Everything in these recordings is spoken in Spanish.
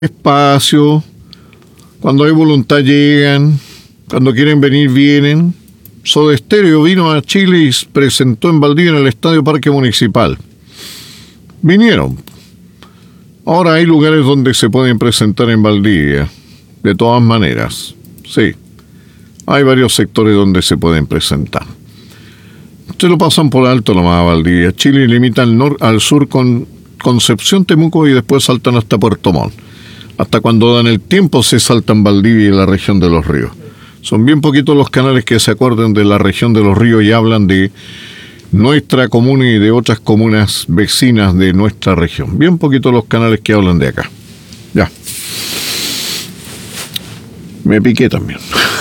Espacio, cuando hay voluntad llegan, cuando quieren venir vienen. Soda Stereo vino a Chile y presentó en Valdivia en el Estadio Parque Municipal. Vinieron. Ahora hay lugares donde se pueden presentar en Valdivia, de todas maneras. Sí, hay varios sectores donde se pueden presentar. Se lo pasan por alto nomás a Valdivia. Chile limita al sur con Concepción, Temuco y después saltan hasta Puerto Montt. Hasta cuando dan el tiempo se saltan Valdivia y la región de los ríos. Son bien poquitos los canales que se acuerdan de la región de los ríos y hablan de nuestra comuna y de otras comunas vecinas de nuestra región. Bien poquitos los canales que hablan de acá. Ya. Me piqué también.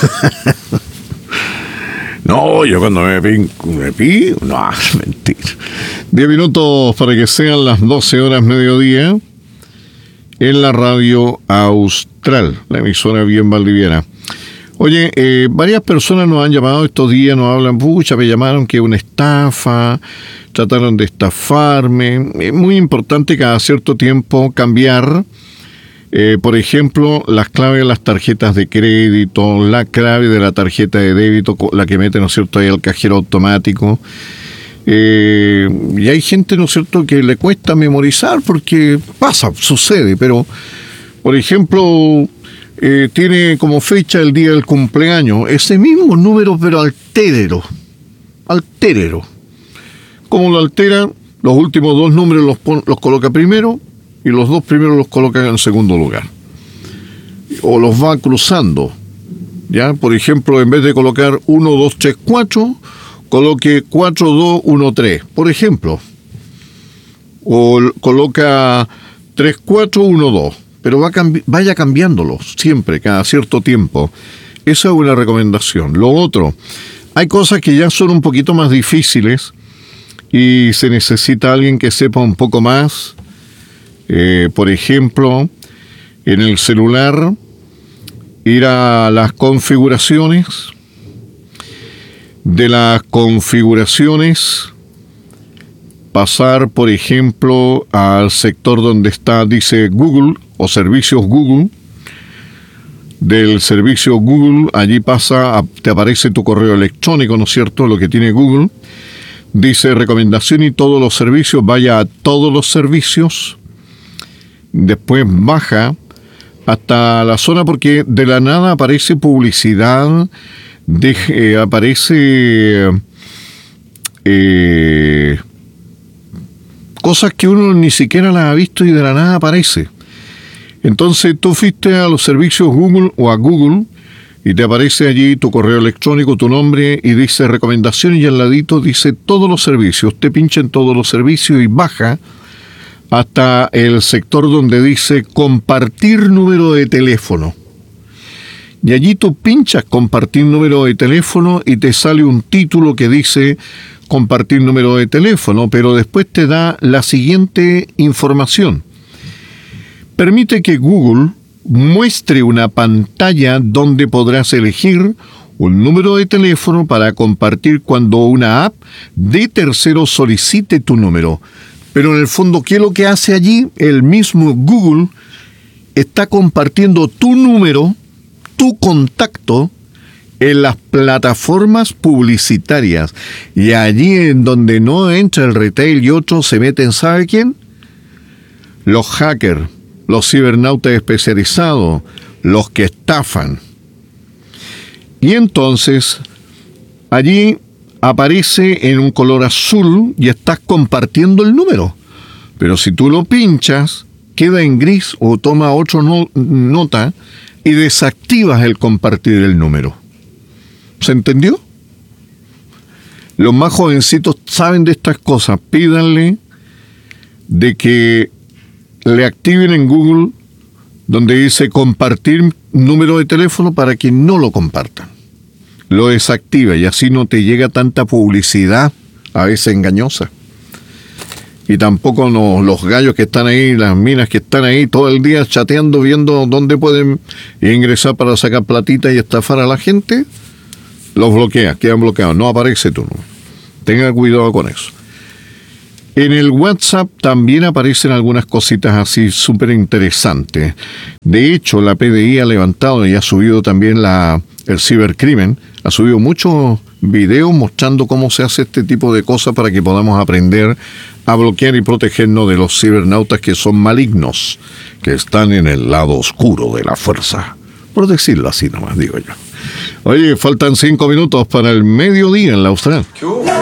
No, yo cuando me pico, no, es mentira. 10 minutos para que sean las 12 horas mediodía en la Radio Austral, la emisora bien valdiviana. Oye, varias personas nos han llamado estos días, nos hablan, pucha, me llamaron que una estafa, trataron de estafarme. Es muy importante cada cierto tiempo cambiar, por ejemplo, las claves de las tarjetas de crédito, la clave de la tarjeta de débito, la que mete, ¿no es cierto?, ahí al cajero automático. Y hay gente, ¿no es cierto?, que le cuesta memorizar porque pasa, sucede, pero, por ejemplo, tiene como fecha el día del cumpleaños, ese mismo número, pero altérero. ¿Cómo lo altera? Los últimos dos números los coloca primero y los dos primeros los coloca en segundo lugar. O los va cruzando, ¿ya? Por ejemplo, en vez de colocar 1, 2, 3, 4... coloque 4, 2, 1, 3, por ejemplo. O coloca 3, 4, 1, 2. Pero vaya cambiándolo siempre, cada cierto tiempo. Esa es una recomendación. Lo otro, hay cosas que ya son un poquito más difíciles y se necesita alguien que sepa un poco más. Por ejemplo, en el celular, ir a las configuraciones. De las configuraciones, pasar, por ejemplo, al sector donde dice Google o servicios Google. Del servicio Google, allí te aparece tu correo electrónico, ¿no es cierto?, lo que tiene Google. Dice recomendación y todos los servicios, vaya a todos los servicios. Después baja hasta la zona porque de la nada aparece publicidad. Aparece cosas que uno ni siquiera las ha visto y de la nada aparece. Entonces tú fuiste a los servicios Google o a Google y te aparece allí tu correo electrónico, tu nombre y dice recomendación y al ladito dice todos los servicios. Usted pincha en todos los servicios y baja hasta el sector donde dice compartir número de teléfono. Y allí tú pinchas compartir número de teléfono y te sale un título que dice compartir número de teléfono, pero después te da la siguiente información. Permite que Google muestre una pantalla donde podrás elegir un número de teléfono para compartir cuando una app de tercero solicite tu número. Pero en el fondo, ¿qué es lo que hace allí? El mismo Google está compartiendo tu número, tu contacto en las plataformas publicitarias y allí en donde no entra el retail y otros se meten, ¿sabe quién? Los hackers, los cibernautas especializados, los que estafan. Y entonces allí aparece en un color azul y estás compartiendo el número, pero si tú lo pinchas queda en gris o toma otra nota y desactivas el compartir el número. ¿Se entendió? Los más jovencitos saben de estas cosas. Pídanle de que le activen en Google donde dice compartir número de teléfono para que no lo compartan. Lo desactiva y así no te llega tanta publicidad, a veces engañosa. Y tampoco los gallos que están ahí, las minas que están ahí todo el día chateando, viendo dónde pueden ingresar para sacar platita y estafar a la gente, los bloquea, quedan bloqueados, no aparece tu número. Tenga cuidado con eso. En el WhatsApp también aparecen algunas cositas así súper interesantes. De hecho, la PDI ha levantado y ha subido también el cibercrimen. Ha subido muchos videos mostrando cómo se hace este tipo de cosas para que podamos aprender a bloquear y protegernos de los cibernautas que son malignos, que están en el lado oscuro de la fuerza. Por decirlo así nomás, digo yo. Oye, faltan 5 minutos para el mediodía en la Austral.